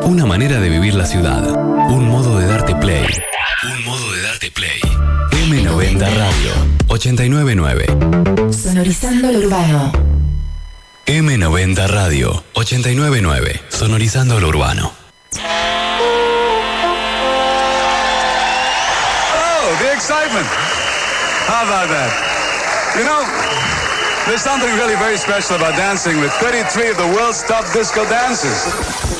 Una manera de vivir la ciudad. Un modo de darte play. Un modo de darte play. M90 Radio 899. Sonorizando lo urbano. M90 Radio 899. Sonorizando lo urbano. Oh, the excitement. How about that? You know, there's something really very special about dancing with 33 of the world's top disco dancers.